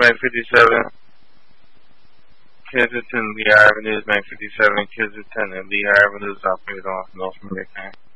Mac 57, Kensington, Lee Avenues, Mac 57, Kensington and Lee Avenues, operated off North American.